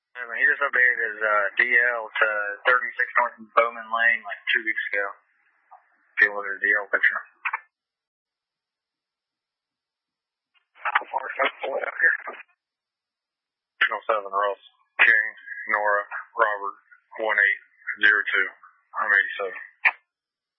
He just updated his DL to 36 North Bowman Lane like 2 weeks ago. If you look at his DL picture. How far is that boy out here? 7 Russ, King, Nora, Robert, 1802. I'm 87.